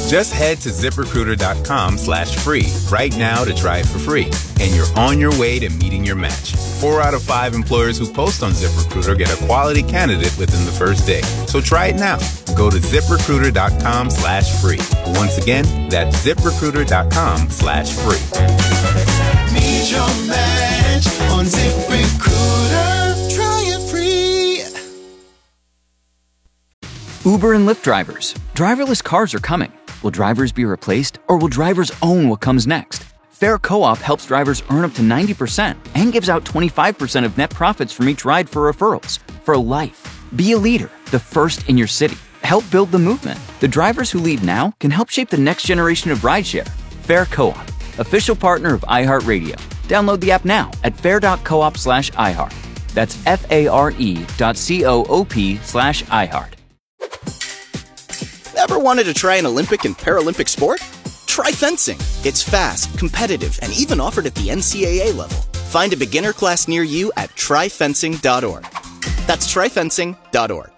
Just head to ZipRecruiter.com/free right now to try it for free. And you're on your way to meeting your match. 4 out of 5 employers who post on ZipRecruiter get a quality candidate within the first day. So try it now. Go to ZipRecruiter.com/free. Once again, that's ZipRecruiter.com/free. Meet your match on ZipRecruiter. Try it free. Uber and Lyft drivers. Driverless cars are coming. Will drivers be replaced, or will drivers own what comes next? Fair Co-op helps drivers earn up to 90% and gives out 25% of net profits from each ride for referrals. For life. Be a leader, the first in your city. Help build the movement. The drivers who lead now can help shape the next generation of rideshare. Fair Co-op, official partner of iHeartRadio. Download the app now at fair.coop/iHeart. That's FARE.coop/iHeart. Ever wanted to try an Olympic and Paralympic sport? Try fencing. It's fast, competitive, and even offered at the NCAA level. Find a beginner class near you at tryfencing.org. That's tryfencing.org.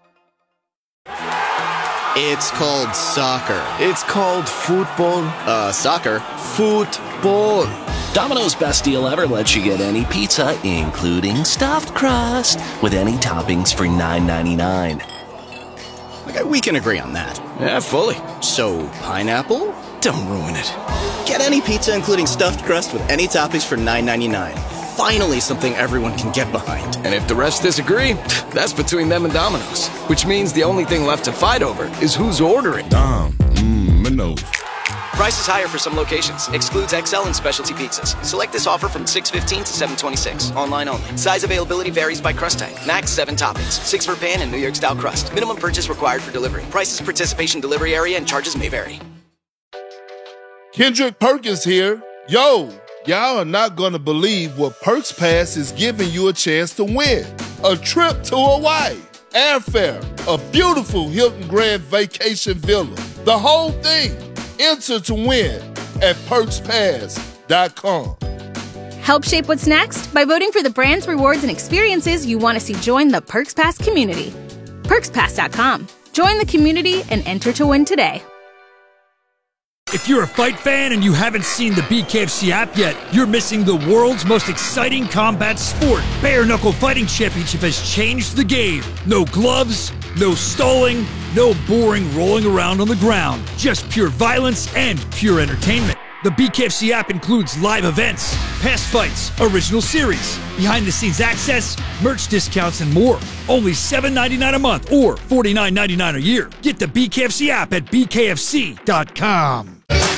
It's called soccer. It's called football. Soccer. Football. Domino's Best Deal Ever lets you get any pizza, including stuffed crust, with any toppings for $9.99. Okay, we can agree on that. Yeah, fully. So, pineapple? Don't ruin it. Get any pizza, including stuffed crust, with any toppings for $9.99. Finally, something everyone can get behind. And if the rest disagree, that's between them and Domino's. Which means the only thing left to fight over is who's ordering. Domino's. Price is higher for some locations. Excludes XL and specialty pizzas. Select this offer from 6/15 to 7/26. Online only. Size availability varies by crust type. Max 7 toppings. 6 for pan and New York style crust. Minimum purchase required for delivery. Prices, participation, delivery area, and charges may vary. Kendrick Perkins here. Yo, y'all are not going to believe what Perks Pass is giving you a chance to win. A trip to Hawaii, airfare, a beautiful Hilton Grand Vacation Villa. The whole thing. Enter to win at PerksPass.com. Help shape what's next by voting for the brands, rewards, and experiences you want to see join the Perks Pass community. PerksPass.com. Join the community and enter to win today. If you're a fight fan and you haven't seen the BKFC app yet, you're missing the world's most exciting combat sport. Bare Knuckle Fighting Championship has changed the game. No gloves, no stalling, no boring rolling around on the ground. Just pure violence and pure entertainment. The BKFC app includes live events, past fights, original series, behind-the-scenes access, merch discounts, and more. Only $7.99 a month or $49.99 a year. Get the BKFC app at bkfc.com.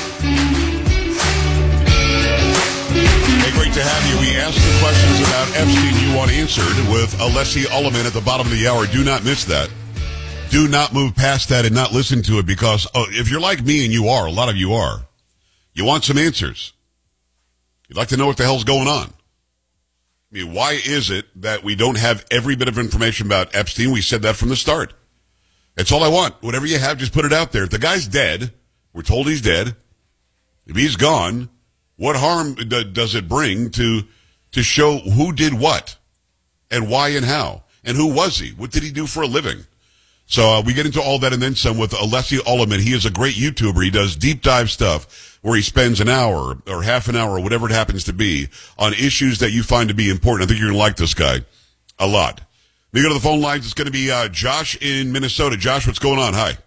Hey, great to have you. We asked the questions about Epstein you want answered with Alessi Ulliman at the bottom of the hour. Do not miss that. Do not move past that and not listen to it because if you're like me, and you are, a lot of you are, you want some answers. You'd like to know what the hell's going on. I mean, why is it that we don't have every bit of information about Epstein? We said that from the start. That's all I want. Whatever you have, just put it out there. If the guy's dead, we're told he's dead. If he's gone, what harm does it bring to show who did what and why and how? And who was he? What did he do for a living? So we get into all that and then some with Alessi Ulliman. He is a great YouTuber. He does deep dive stuff where he spends an hour or half an hour or whatever it happens to be on issues that you find to be important. I think you're going to like this guy a lot. We go to the phone lines. It's going to be Josh in Minnesota. Josh, what's going on? Hi.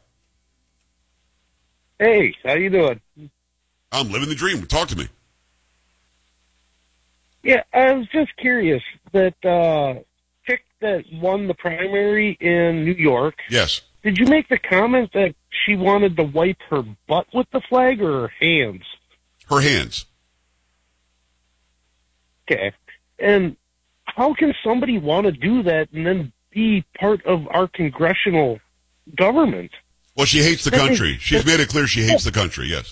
Hey, how you doing? I'm living the dream. Talk to me. Yeah, I was just curious that chick that won the primary in New York. Yes. Did you make the comment that she wanted to wipe her butt with the flag or her hands? Her hands. Okay. And how can somebody want to do that and then be part of our congressional government? Well, she hates the country. She's made it clear she hates the country, yes.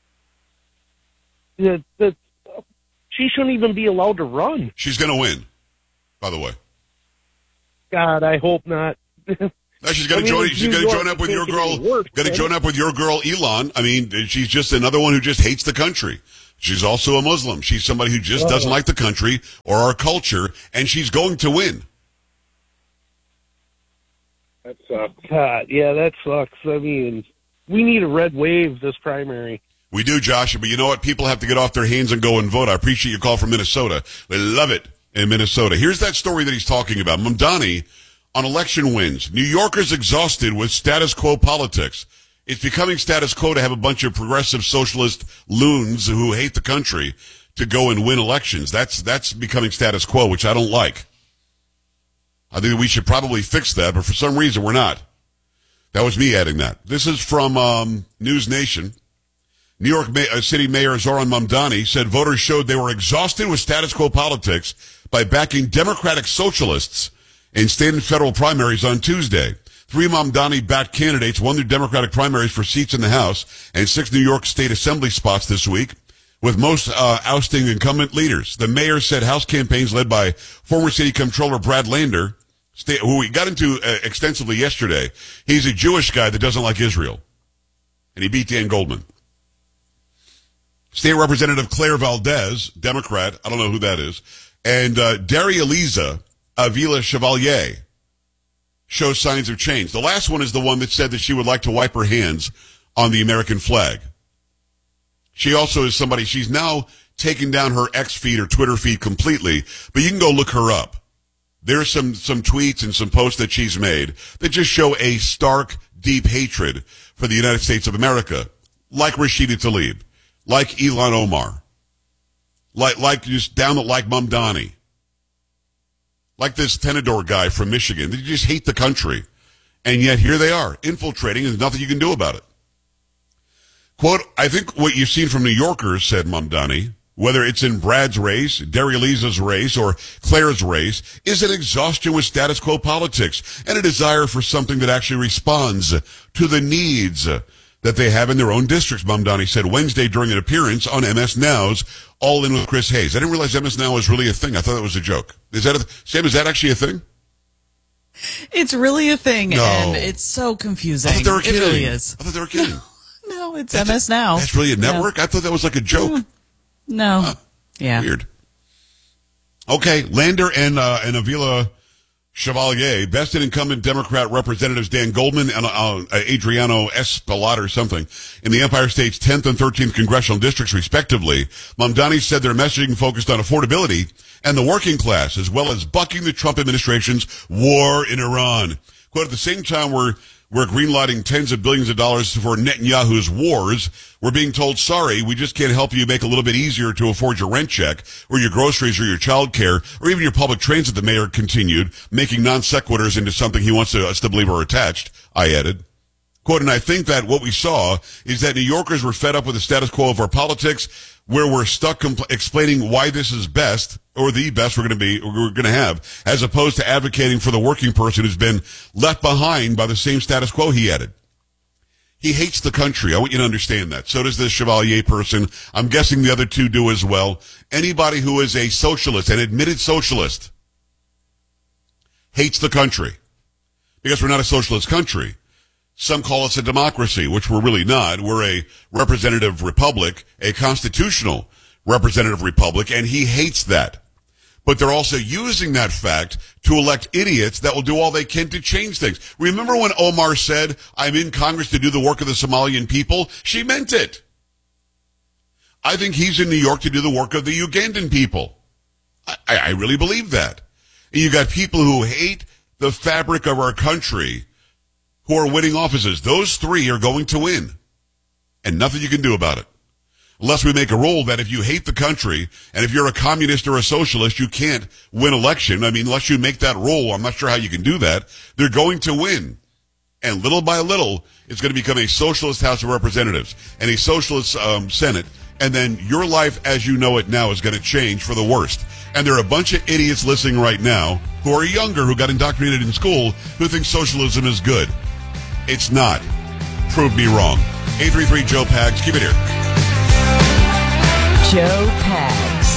She shouldn't even be allowed to run. She's going to win, by the way. God, I hope not. No, she's going to join. She's going to join up with your girl. Going to join up with your girl Elon. I mean, she's just another one who just hates the country. She's also a Muslim. She's somebody who just doesn't like the country or our culture, and she's going to win. That sucks. God, yeah, that sucks. I mean, we need a red wave this primary. We do, Josh, but you know what? People have to get off their hands and go and vote. I appreciate your call from Minnesota. They love it in Minnesota. Here's that story that he's talking about. Mamdani on election wins. New Yorkers exhausted with status quo politics. It's becoming status quo to have a bunch of progressive socialist loons who hate the country to go and win elections. That's becoming status quo, which I don't like. I think we should probably fix that, but for some reason we're not. That was me adding that. This is from News Nation. New York City Mayor Zoran Mamdani said voters showed they were exhausted with status quo politics by backing Democratic socialists in state and federal primaries on Tuesday. 3 Mamdani-backed candidates won their Democratic primaries for seats in the House and 6 New York State Assembly spots this week, with most ousting incumbent leaders. The mayor said House campaigns led by former City Comptroller Brad Lander, who we got into extensively yesterday. He's a Jewish guy that doesn't like Israel, and he beat Dan Goldman. State Representative Claire Valdez, Democrat, I don't know who that is, and Daria-Liza Avila Chevalier shows signs of change. The last one is the one that said that she would like to wipe her hands on the American flag. She also is somebody, she's now taken down her X feed or Twitter feed completely, but you can go look her up. There's some tweets and some posts that she's made that just show a stark, deep hatred for the United States of America, like Rashida Tlaib, like Ilhan Omar, like just down like Mamdani, like this Tenador guy from Michigan. They just hate the country. And yet here they are, infiltrating, and there's nothing you can do about it. Quote, I think what you've seen from New Yorkers, said Mamdani, whether it's in Brad's race, Daria-Liza's race, or Claire's race, is an exhaustion with status quo politics and a desire for something that actually responds to the needs that they have in their own districts, Mamdani said Wednesday during an appearance on MS Now's All In with Chris Hayes. I didn't realize MS Now was really a thing. I thought that was a joke. Sam, is that actually a thing? It's really a thing, No. and it's so confusing. I thought they were kidding. It really is. I thought they were kidding. No, it's MS Now. That's really a network? Yeah. I thought that was like a joke. No. Yeah. Weird. Okay, Lander and Avila Chevalier, bested incumbent Democrat Representatives Dan Goldman and Adriano Espaillat or something in the Empire State's 10th and 13th congressional districts, respectively. Mamdani said their messaging focused on affordability and the working class, as well as bucking the Trump administration's war in Iran. Quote, at the same time we're greenlighting tens of billions of dollars for Netanyahu's wars, we're being told, sorry, we just can't help you make it a little bit easier to afford your rent check or your groceries or your child care or even your public transit, the mayor continued, making non sequiturs into something he wants us to believe are attached, I added. Quote, and I think that what we saw is that New Yorkers were fed up with the status quo of our politics, where we're stuck explaining why this is best or the best we're going to have, as opposed to advocating for the working person who's been left behind by the same status quo, he added. He hates the country. I want you to understand that. So does this Chevalier person. I'm guessing the other two do as well. Anybody who is a socialist, an admitted socialist, hates the country because we're not a socialist country. Some call us a democracy, which we're really not. We're a representative republic, a constitutional representative republic, and he hates that. But they're also using that fact to elect idiots that will do all they can to change things. Remember when Omar said, I'm in Congress to do the work of the Somalian people? She meant it. I think he's in New York to do the work of the Ugandan people. I really believe that. And you got people who hate the fabric of our country who are winning offices. Those three are going to win. And nothing you can do about it. Unless we make a rule that if you hate the country, and if you're a communist or a socialist, you can't win election. I mean, unless you make that rule, I'm not sure how you can do that. They're going to win. And little by little, it's going to become a socialist House of Representatives and a socialist Senate. And then your life as you know it now is going to change for the worst. And there are a bunch of idiots listening right now who are younger, who got indoctrinated in school, who think socialism is good. It's not. Prove me wrong. 833-JOE-PAGS. Keep it here. Joe Pags.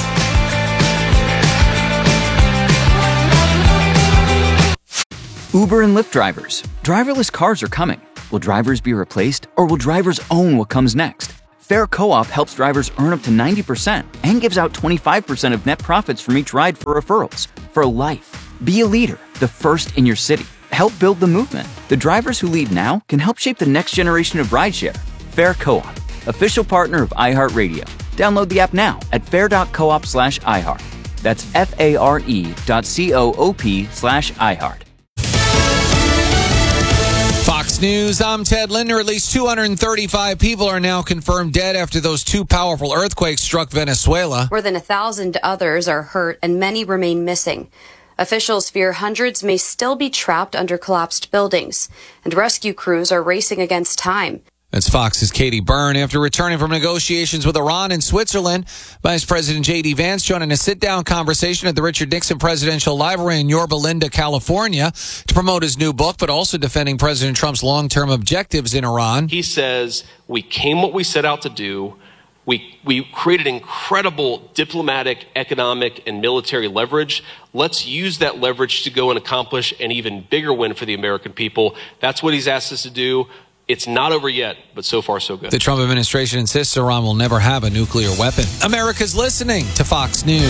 Uber and Lyft drivers. Driverless cars are coming. Will drivers be replaced, or will drivers own what comes next? Fair Co-op helps drivers earn up to 90% and gives out 25% of net profits from each ride for referrals. For life. Be a leader, the first in your city. Help build the movement. The drivers who lead now can help shape the next generation of rideshare. Fair Co-op, official partner of iHeartRadio. Download the app now at fair.coop/iHeart. That's FARE.coop/iHeart. Fox News, I'm Ted Linder. At least 235 people are now confirmed dead after those two powerful earthquakes struck Venezuela. More than 1,000 others are hurt and many remain missing. Officials fear hundreds may still be trapped under collapsed buildings, and rescue crews are racing against time. That's Fox's Katie Byrne. After returning from negotiations with Iran and Switzerland, Vice President J.D. Vance joining a sit-down conversation at the Richard Nixon Presidential Library in Yorba Linda, California, to promote his new book, but also defending President Trump's long-term objectives in Iran. He says, we came what we set out to do. We created incredible diplomatic, economic, and military leverage. Let's use that leverage to go and accomplish an even bigger win for the American people. That's what he's asked us to do. It's not over yet, but so far so good. The Trump administration insists Iran will never have a nuclear weapon. America's listening to Fox News.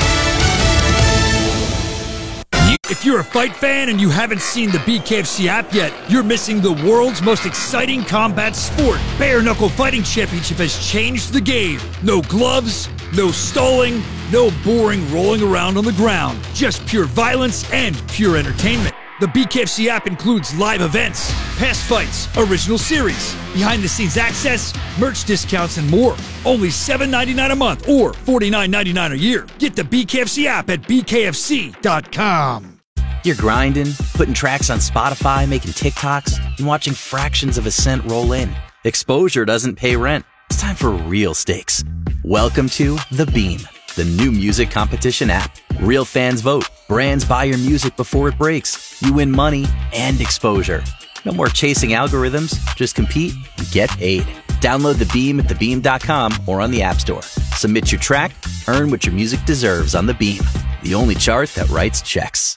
If you're a fight fan and you haven't seen the BKFC app yet, you're missing the world's most exciting combat sport. Bare Knuckle Fighting Championship has changed the game. No gloves, no stalling, no boring rolling around on the ground. Just pure violence and pure entertainment. The BKFC app includes live events, past fights, original series, behind-the-scenes access, merch discounts, and more. Only $7.99 a month or $49.99 a year. Get the BKFC app at bkfc.com. You're grinding, putting tracks on Spotify, making TikToks, and watching fractions of a cent roll in. Exposure doesn't pay rent. It's time for real stakes. Welcome to The Beam, the new music competition app. Real fans vote. Brands buy your music before it breaks. You win money and exposure. No more chasing algorithms. Just compete and get paid. Download The Beam at thebeam.com or on the App Store. Submit your track. Earn what your music deserves on The Beam, the only chart that writes checks.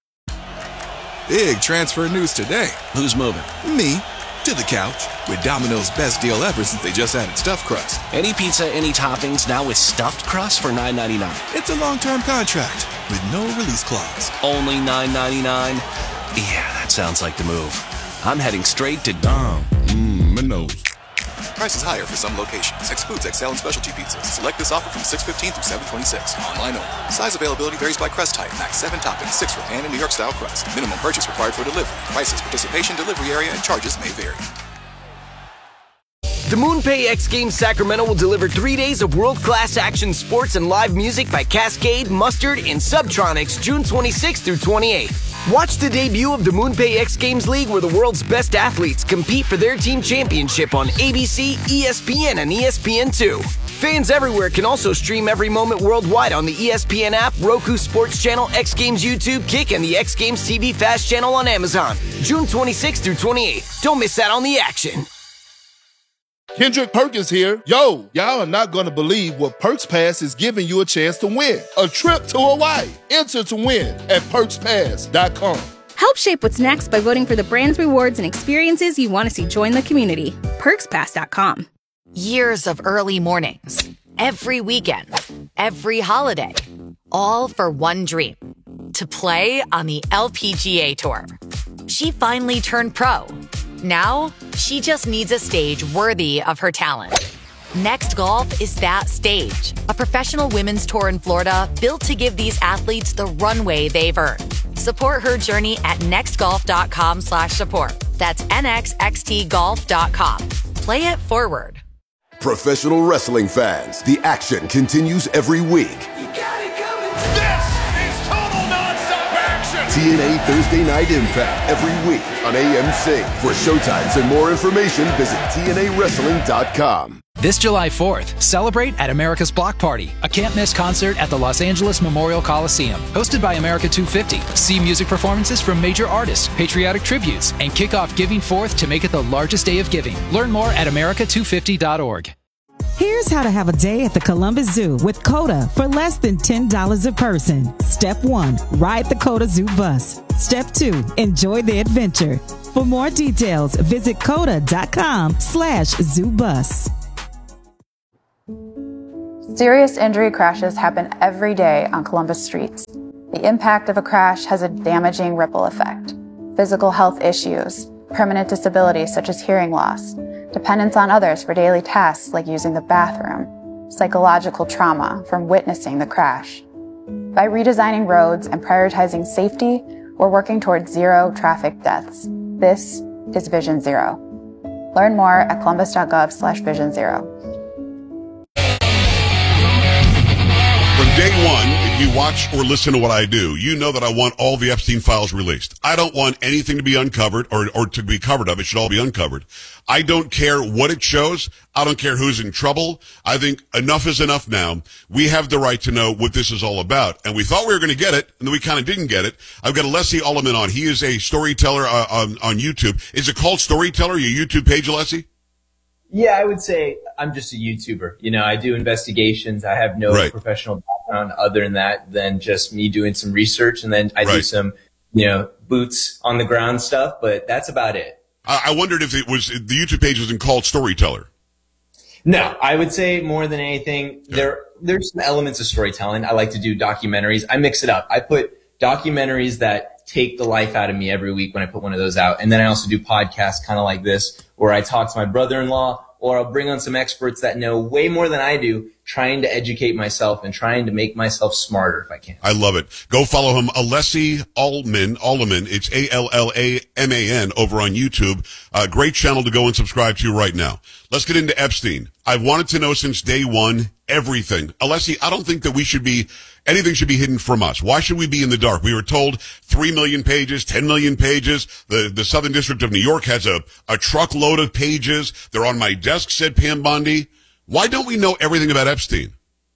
Big transfer news today. Who's moving? Me. To the couch. With Domino's best deal ever since they just added stuffed crust. Any pizza, any toppings, now with stuffed crust for $9.99. It's a long-term contract with no release clause. Only $9.99? Yeah, that sounds like the move. I'm heading straight to Domino's. Prices higher for some locations. Excludes XL and specialty pizzas. Select this offer from 6/15 through 7/26. Online only. Size availability varies by crust type. Max 7 toppings, 6 for pan and New York style crust. Minimum purchase required for delivery. Prices, participation, delivery area, and charges may vary. The MoonPay X Games Sacramento will deliver 3 days of world-class action sports and live music by Cascade, Mustard, and Subtronics June 26th through 28th. Watch the debut of the MoonPay X Games League, where the world's best athletes compete for their team championship on ABC, ESPN, and ESPN2. Fans everywhere can also stream every moment worldwide on the ESPN app, Roku Sports Channel, X Games YouTube, Kick, and the X Games TV Fast channel on Amazon. June 26th through 28th. Don't miss out on the action. Kendrick Perkins here. Yo, y'all are not going to believe what Perks Pass is giving you a chance to win. A trip to Hawaii. Enter to win at PerksPass.com. Help shape what's next by voting for the brands, rewards, and experiences you want to see join the community. PerksPass.com. Years of early mornings, every weekend, every holiday, all for one dream, to play on the LPGA Tour. She finally turned pro. Now, she just needs a stage worthy of her talent. Next Golf is that stage, a professional women's tour in Florida built to give these athletes the runway they've earned. Support her journey at nextgolf.com/support. That's nxxtgolf.com. Play it forward. Professional wrestling fans, the action continues every week. This is total nonstop action. TNA Thursday Night Impact every week on AMC. For showtimes and more information, visit TNAWrestling.com. This July 4th, celebrate at America's Block Party, a can't-miss concert at the Los Angeles Memorial Coliseum. Hosted by America 250, see music performances from major artists, patriotic tributes, and kick off Giving Forth to make it the largest day of giving. Learn more at america250.org. Here's how to have a day at the Columbus Zoo with COTA for less than $10 a person. Step 1, ride the COTA Zoo bus. Step 2, enjoy the adventure. For more details, visit COTA.com/zoobus. Serious injury crashes happen every day on Columbus streets. The impact of a crash has a damaging ripple effect. physical health issues, permanent disabilities such as hearing loss, dependence on others for daily tasks like using the bathroom, psychological trauma from witnessing the crash. By redesigning roads and prioritizing safety, we're working towards zero traffic deaths. This is Vision Zero. Learn more at columbus.gov/Vision Zero. From day one, if you watch or listen to what I do, you know that I want all the Epstein files released. I don't want anything to be uncovered or to be covered up. It should all be uncovered. I don't care what it shows. I don't care who's in trouble. I think enough is enough now. We have the right to know what this is all about. And we thought we were going to get it, and then we kind of didn't get it. I've got Alessi Ulliman on. He is a storyteller on YouTube. Is it called Storyteller, your YouTube page, Alessi? Yeah, I would say I'm just a YouTuber. You know, I do investigations. I have no professional background other than that, than just me doing some research. And then I do some, boots on the ground stuff, but that's about it. I wondered if the YouTube page wasn't called Storyteller. No, I would say more than anything, there's some elements of storytelling. I like to do documentaries. I mix it up. I put documentaries that take the life out of me every week when I put one of those out. And then I also do podcasts kind of like this, where I talk to my brother-in-law, or I'll bring on some experts that know way more than I do, trying to educate myself and trying to make myself smarter if I can. I love it. Go follow him, Alessi Ulliman. It's Allaman over on YouTube. Great channel to go and subscribe to right now. Let's get into Epstein. I've wanted to know since day one everything. Alessi, I don't think that anything should be hidden from us. Why should we be in the dark? We were told 3 million pages, 10 million pages. The Southern District of New York has a truckload of pages. They're on my desk, said Pam Bondi. Why don't we know everything about Epstein?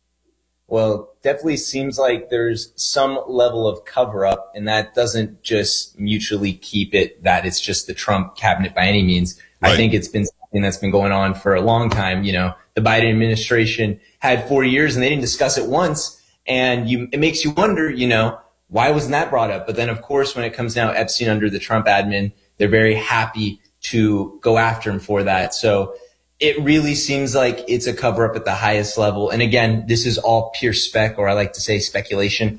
Well, definitely seems like there's some level of cover up, and that doesn't just mutually keep it that it's just the Trump cabinet by any means. Right. I think it's been something that's been going on for a long time. The Biden administration had 4 years and they didn't discuss it once. And it makes you wonder, why wasn't that brought up? But then, of course, when it comes now Epstein under the Trump admin, they're very happy to go after him for that. So it really seems like it's a cover up at the highest level. And again, this is all pure spec, or I like to say speculation.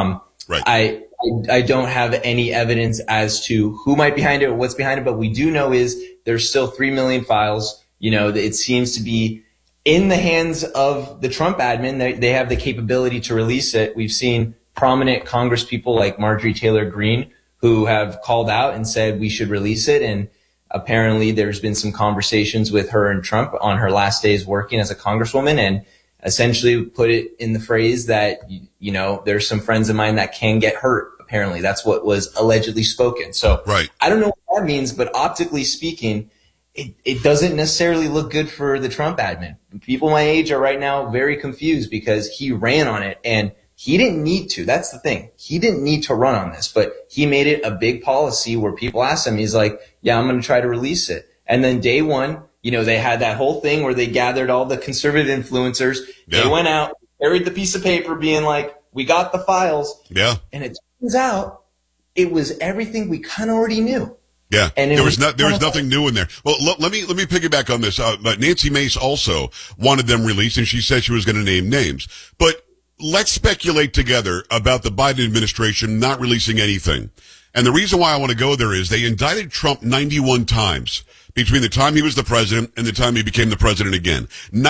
I don't have any evidence as to who might be behind it or what's behind it, but we do know is there's still 3 million files. It seems to be in the hands of the Trump admin. They have the capability to release it. We've seen prominent Congress people like Marjorie Taylor Greene who have called out and said we should release it. And apparently there's been some conversations with her and Trump on her last days working as a congresswoman, and essentially put it in the phrase that, there's some friends of mine that can get hurt. Apparently that's what was allegedly spoken. So I don't know what that means, but optically speaking, it doesn't necessarily look good for the Trump admin. People my age are right now very confused because he ran on it, and he didn't need to. That's the thing. He didn't need to run on this, but he made it a big policy where people asked him, he's like, yeah, I'm going to try to release it. And then day one, they had that whole thing where they gathered all the conservative influencers. Yeah. They went out, carried the piece of paper being like, we got the files. Yeah. And it turns out it was everything we kind of already knew. Yeah, and there was nothing new in there. Well, let me piggyback on this. Nancy Mace also wanted them released, and she said she was going to name names. But let's speculate together about the Biden administration not releasing anything. And the reason why I want to go there is they indicted Trump 91 times between the time he was the president and the time he became the president again.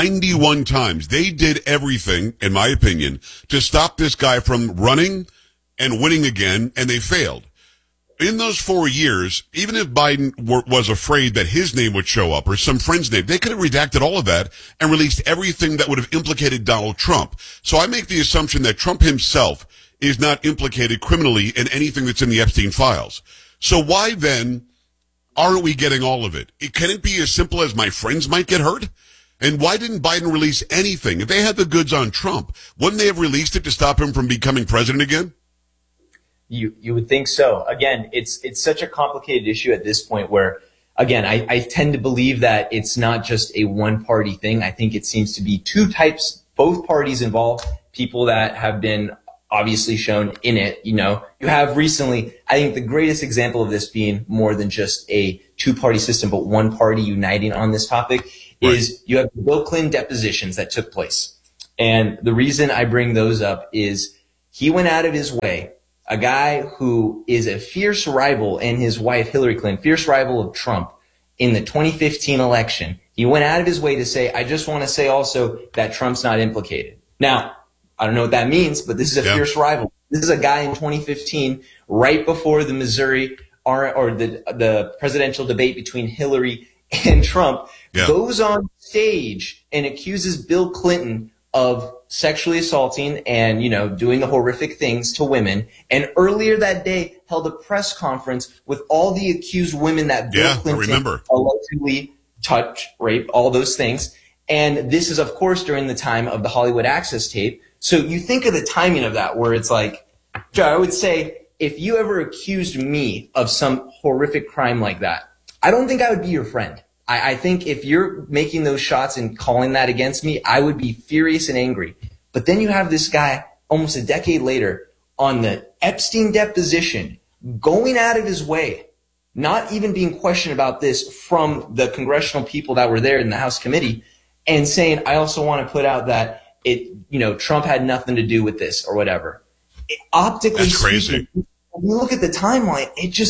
91 times. They did everything, in my opinion, to stop this guy from running and winning again, and they failed. In those 4 years, even if Biden was afraid that his name would show up or some friend's name, they could have redacted all of that and released everything that would have implicated Donald Trump. So I make the assumption that Trump himself is not implicated criminally in anything that's in the Epstein files. So why then aren't we getting all of it? Can it be as simple as my friends might get hurt? And why didn't Biden release anything? If they had the goods on Trump, wouldn't they have released it to stop him from becoming president again? You would think so. Again, it's such a complicated issue at this point where, again, I tend to believe that it's not just a one-party thing. I think it seems to be two types, both parties involved, people that have been obviously shown in it. You have recently, I think the greatest example of this being more than just a two-party system, but one party uniting on this topic is you have the Bill Clinton depositions that took place. And the reason I bring those up is he went out of his way a guy who is a fierce rival, and his wife, Hillary Clinton, fierce rival of Trump in the 2015 election. He went out of his way to say, I just want to say also that Trump's not implicated. Now, I don't know what that means, but this is a fierce rival. This is a guy in 2015, right before the Missouri or the presidential debate between Hillary and Trump, goes on stage and accuses Bill Clinton of sexually assaulting and, doing the horrific things to women. And earlier that day held a press conference with all the accused women that Bill Clinton allegedly touched, raped, all those things. And this is, of course, during the time of the Hollywood Access tape. So you think of the timing of that, where it's like, Joe, I would say, if you ever accused me of some horrific crime like that, I don't think I would be your friend. I think if you're making those shots and calling that against me, I would be furious and angry. But then you have this guy almost a decade later on the Epstein deposition going out of his way, not even being questioned about this from the congressional people that were there in the House committee, and saying, I also want to put out that Trump had nothing to do with this or whatever. Optically speaking, when you look at the timeline,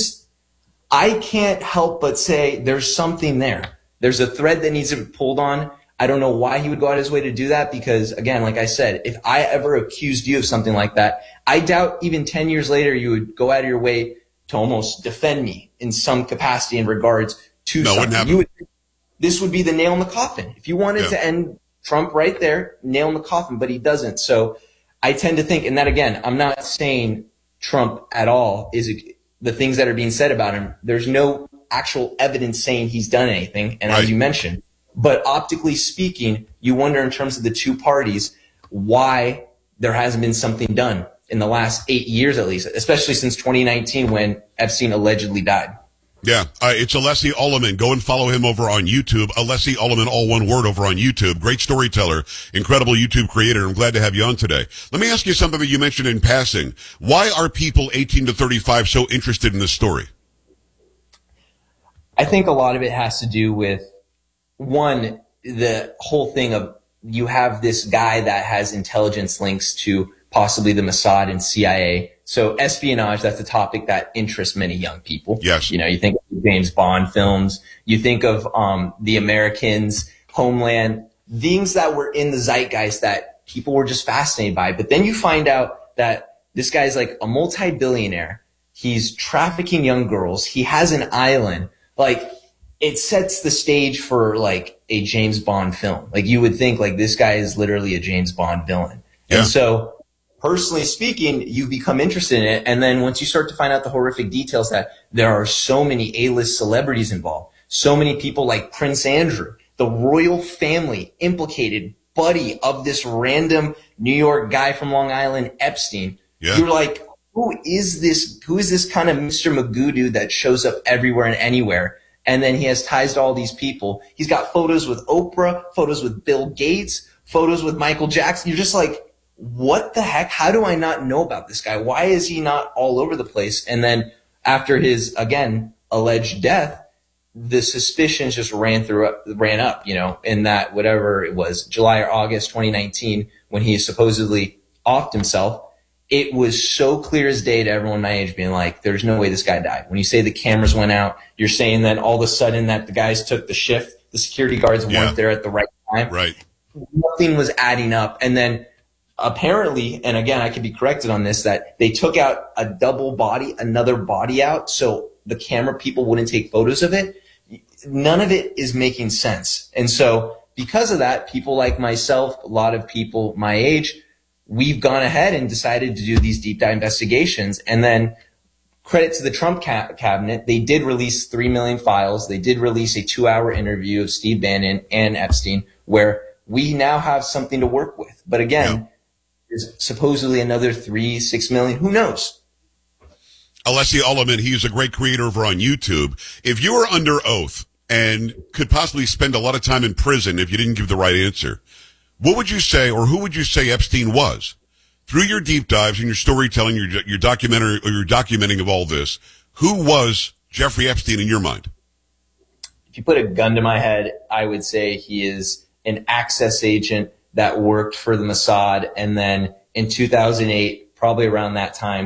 I can't help but say there's something there. There's a thread that needs to be pulled on. I don't know why he would go out of his way to do that, because, again, like I said, if I ever accused you of something like that, I doubt even 10 years later you would go out of your way to almost defend me in some capacity in regards to something. This would be the nail in the coffin. If you wanted to end Trump right there, nail in the coffin, but he doesn't. So I tend to think, and that, again, I'm not saying Trump at all is the things that are being said about him. There's no actual evidence saying he's done anything. And as you mentioned, but optically speaking, you wonder in terms of the two parties why there hasn't been something done in the last 8 years, at least, especially since 2019 when Epstein allegedly died. Yeah, it's Alessi Ulaman. Go and follow him over on YouTube. Alessi Ulaman, all one word, over on YouTube. Great storyteller, incredible YouTube creator. I'm glad to have you on today. Let me ask you something that you mentioned in passing. Why are people 18 to 35 so interested in this story? I think a lot of it has to do with, one, the whole thing of you have this guy that has intelligence links to possibly the Mossad and CIA. So espionage, that's a topic that interests many young people. Yes. You think of James Bond films, you think of The Americans, Homeland, things that were in the zeitgeist that people were just fascinated by. But then you find out that this guy's like a multi-billionaire. He's trafficking young girls. He has an island. Like, it sets the stage for like a James Bond film. Like, you would think like this guy is literally a James Bond villain. Yeah. And so, personally speaking, you become interested in it. And then once you start to find out the horrific details that there are so many A-list celebrities involved, so many people like Prince Andrew, the royal family implicated, buddy of this random New York guy from Long Island, Epstein. Yeah. You're like, who is this kind of Mr. Magoo dude that shows up everywhere and anywhere? And then he has ties to all these people. He's got photos with Oprah, photos with Bill Gates, photos with Michael Jackson. You're just like, what the heck? How do I not know about this guy? Why is he not all over the place? And then after his, again, alleged death, the suspicions just ran up, in that, whatever it was, July or August 2019, when he supposedly offed himself. It was so clear as day to everyone my age being like, there's no way this guy died. When you say the cameras went out, you're saying that all of a sudden that the guys took the shift, the security guards weren't there at the right time. Right. Nothing was adding up. And then apparently, and again, I could be corrected on this, that they took out a double body, another body out, so the camera people wouldn't take photos of it. None of it is making sense. And so because of that, people like myself, a lot of people my age, we've gone ahead and decided to do these deep dive investigations. And then credit to the Trump cabinet, they did release 3 million files. They did release a 2-hour interview of Steve Bannon and Epstein, where we now have something to work with. But again, there's supposedly another 3-6 million. Who knows? Alessi Ulaman, he's a great creator over on YouTube. If you were under oath and could possibly spend a lot of time in prison if you didn't give the right answer, what would you say, or who would you say Epstein was? Through your deep dives and your storytelling, your documentary, or your documenting of all this, who was Jeffrey Epstein in your mind? If you put a gun to my head, I would say he is an access agent that worked for the Mossad. And then in 2008, probably around that time,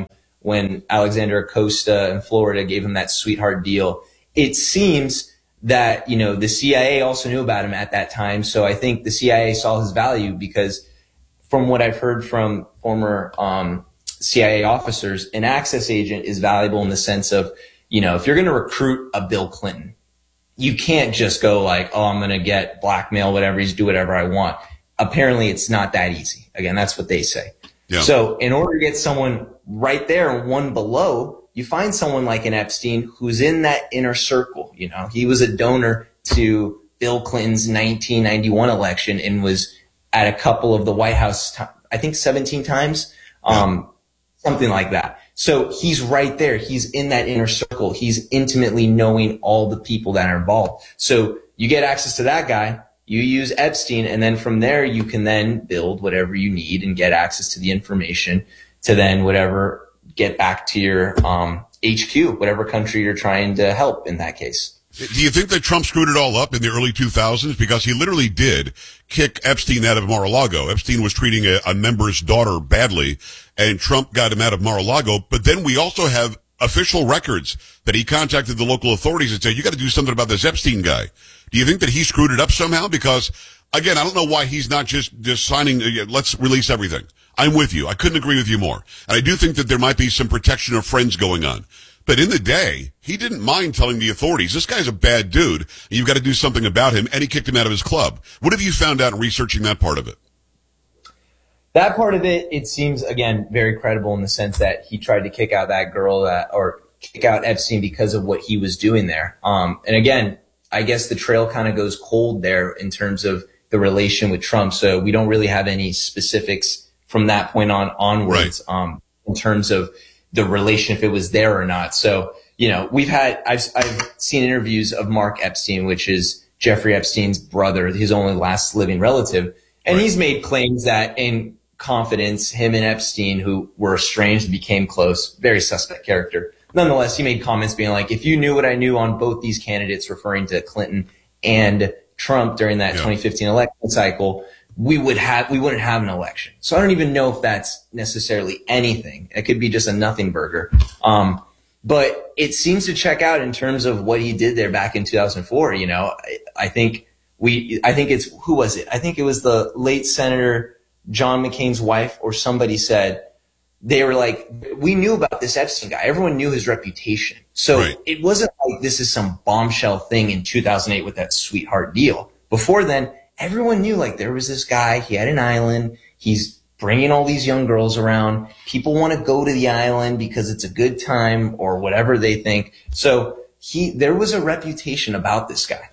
when Alexander Acosta in Florida gave him that sweetheart deal. It seems that, the CIA also knew about him at that time. So I think the CIA saw his value because from what I've heard from former CIA officers, an access agent is valuable in the sense of, if you're going to recruit a Bill Clinton, you can't just go like, oh, I'm going to get blackmail, whatever, do whatever I want. Apparently it's not that easy. Again, that's what they say. Yeah. So in order to get someone right there and one below, you find someone like an Epstein who's in that inner circle. He was a donor to Bill Clinton's 1991 election and was at a couple of the White House, I think 17 times, something like that. So he's right there. He's in that inner circle. He's intimately knowing all the people that are involved. So you get access to that guy, you use Epstein, and then from there you can then build whatever you need and get access to the information to then get back to your HQ, whatever country you're trying to help in that case. Do you think that Trump screwed it all up in the early 2000s? Because he literally did kick Epstein out of Mar-a-Lago. Epstein was treating a member's daughter badly, and Trump got him out of Mar-a-Lago. But then we also have official records that he contacted the local authorities and said, you got to do something about this Epstein guy. Do you think that he screwed it up somehow? Because, again, I don't know why he's not just signing, let's release everything. I'm with you. I couldn't agree with you more. And I do think that there might be some protection of friends going on. But in the day, he didn't mind telling the authorities, this guy's a bad dude, and you've got to do something about him, and he kicked him out of his club. What have you found out in researching that part of it? That part of it seems, again, very credible in the sense that he tried to kick out that girl or kick out Epstein because of what he was doing there. And again, I guess the trail kind of goes cold there in terms of the relation with Trump. So we don't really have any specifics from that point onwards, right. In terms of the relation, if it was there or not. So, I've seen interviews of Mark Epstein, which is Jeffrey Epstein's brother, his only last living relative. And right. He's made claims that in confidence, him and Epstein, who were estranged and became close, very suspect character. Nonetheless, he made comments being like, if you knew what I knew on both these candidates, referring to Clinton and Trump during that 2015 election cycle, we wouldn't have an election. So I don't even know if that's necessarily anything. It could be just a nothing burger. But it seems to check out in terms of what he did there back in 2004. I think it's, who was it? I think it was the late Senator John McCain's wife or somebody said, they were like, we knew about this Epstein guy. Everyone knew his reputation. So right. It wasn't like this is some bombshell thing in 2008 with that sweetheart deal. Before then, everyone knew like there was this guy. He had an island. He's bringing all these young girls around. People want to go to the island because it's a good time or whatever they think. So there was a reputation about this guy.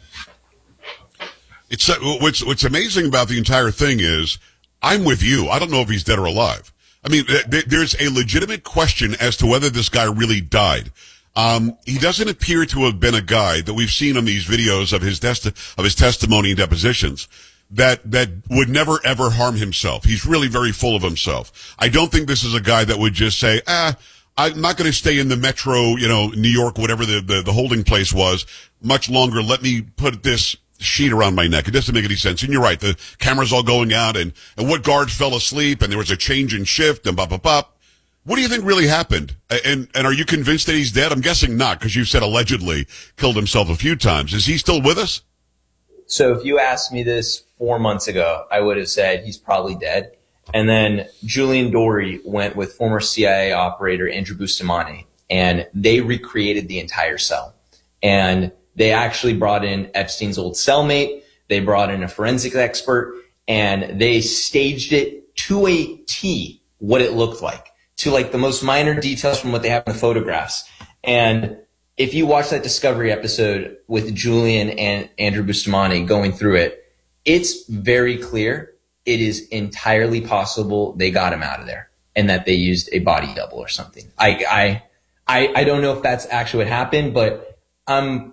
It's what's amazing about the entire thing is I'm with you. I don't know if he's dead or alive. I mean, there's a legitimate question as to whether this guy really died. He doesn't appear to have been a guy that we've seen on these videos of his testimony and depositions that would never ever harm himself. He's really very full of himself. I don't think this is a guy that would just say, I'm not going to stay in the metro, New York, whatever the holding place was much longer. Let me put this sheet around my neck. It doesn't make any sense. And you're right. The camera's all going out and what guards fell asleep and there was a change in shift and bop. What do you think really happened? And are you convinced that he's dead? I'm guessing not, because you said allegedly killed himself a few times. Is he still with us? So if you asked me this 4 months ago, I would have said he's probably dead. And then Julian Dorey went with former CIA operator Andrew Bustamante, and they recreated the entire cell. And they actually brought in Epstein's old cellmate. They brought in a forensic expert, and they staged it to a T what it looked like, to like the most minor details from what they have in the photographs. And if you watch that Discovery episode with Julian and Andrew Bustamante going through it, it's very clear it is entirely possible they got him out of there and that they used a body double or something. I don't know if that's actually what happened, but I'm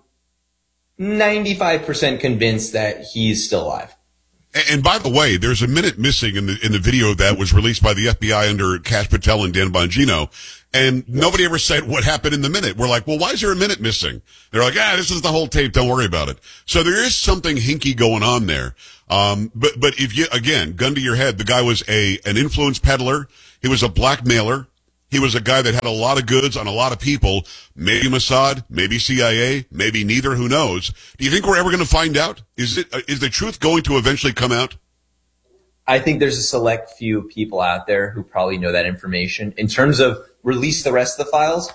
95% convinced that he's still alive. And by the way, there's a minute missing in the video that was released by the FBI under Kash Patel and Dan Bongino, and nobody ever said what happened in the minute. We're like, well, why is there a minute missing? They're like, this is the whole tape. Don't worry about it. So there is something hinky going on there. But if you, again, gun to your head, the guy was an influence peddler. He was a blackmailer. He was a guy that had a lot of goods on a lot of people. Maybe Mossad, maybe CIA, maybe neither, who knows? Do you think we're ever going to find out? Is the truth going to eventually come out? I think there's a select few people out there who probably know that information. In terms of release the rest of the files,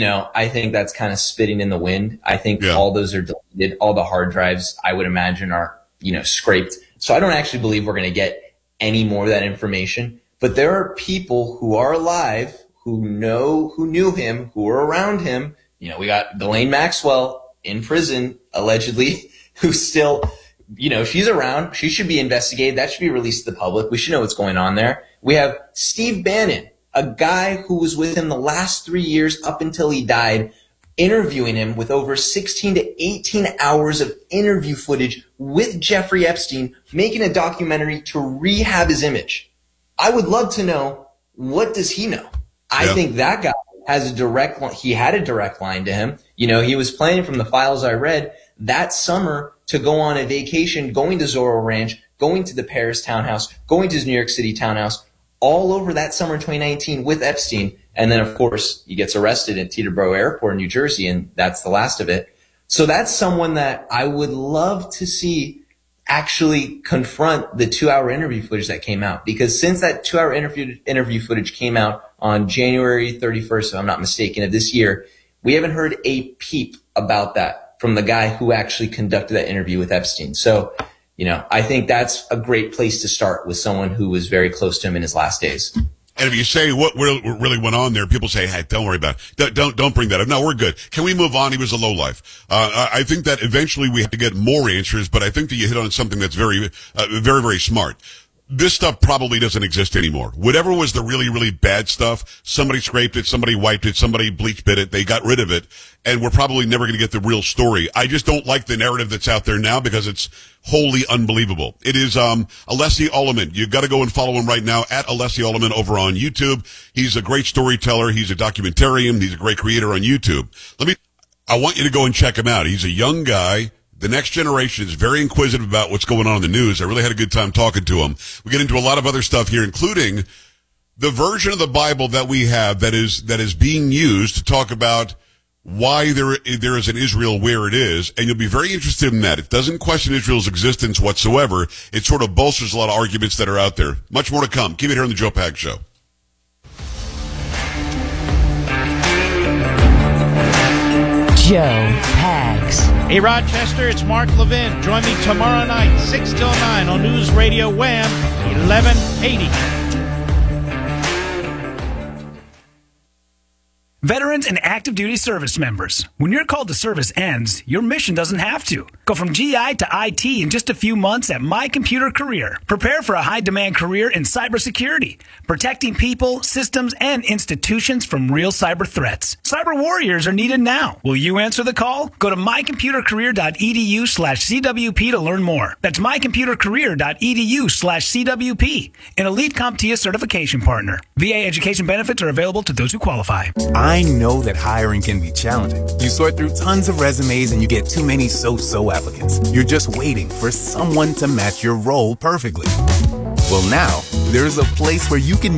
I think that's kind of spitting in the wind. I think all those are deleted. All the hard drives, I would imagine, are, scraped. So I don't actually believe we're going to get any more of that information. But there are people who are alive, who knew him, who were around him. We got Ghislaine Maxwell in prison, allegedly, who's still, she's around. She should be investigated. That should be released to the public. We should know what's going on there. We have Steve Bannon, a guy who was with him the last 3 years up until he died, interviewing him with over 16 to 18 hours of interview footage with Jeffrey Epstein, making a documentary to rehab his image. I would love to know, what does he know? I think that guy has a direct line. He had a direct line to him. He was planning, from the files I read, that summer to go on a vacation, going to Zorro Ranch, going to the Paris townhouse, going to his New York City townhouse, all over that summer in 2019 with Epstein. And then, of course, he gets arrested at Teterboro Airport in New Jersey, and that's the last of it. So that's someone that I would love to see actually confront the 2-hour interview footage that came out. Because since that 2-hour interview footage came out on January 31st, if I'm not mistaken, of this year, we haven't heard a peep about that from the guy who actually conducted that interview with Epstein. So, I think that's a great place to start, with someone who was very close to him in his last days. And if you say what really went on there, people say, hey, don't worry about it. Don't bring that up. No, we're good. Can we move on? He was a lowlife. I think that eventually we have to get more answers, but I think that you hit on something that's very, very smart. This stuff probably doesn't exist anymore. Whatever was the really, really bad stuff, somebody scraped it, somebody wiped it, somebody bleach bit it, they got rid of it, and we're probably never going to get the real story. I just don't like the narrative that's out there now, because it's wholly unbelievable. It is Alessi Ulaman. You've got to go and follow him right now at Alessi Ulaman over on YouTube. He's a great storyteller. He's a documentarian. He's a great creator on YouTube. I want you to go and check him out. He's a young guy. The next generation is very inquisitive about what's going on in the news. I really had a good time talking to him. We get into a lot of other stuff here, including the version of the Bible that we have that is being used to talk about why there is an Israel where it is, and you'll be very interested in that. It doesn't question Israel's existence whatsoever. It sort of bolsters a lot of arguments that are out there. Much more to come. Keep it here on the Joe Pags Show. Joe Pags. Hey, Rochester, it's Mark Levin. Join me tomorrow night, 6 till 9 on News Radio Wham 1180. Veterans and active duty service members, when your call to service ends, your mission doesn't have to. Go from GI to IT in just a few months at My Computer Career. Prepare for a high-demand career in cybersecurity, protecting people, systems, and institutions from real cyber threats. Cyber warriors are needed now. Will you answer the call? Go to mycomputercareer.edu/CWP to learn more. That's mycomputercareer.edu/CWP, an elite CompTIA certification partner. VA education benefits are available to those who qualify. I know that hiring can be challenging. You sort through tons of resumes and you get too many so-so applicants. You're just waiting for someone to match your role perfectly. Well, now, there's a place where you can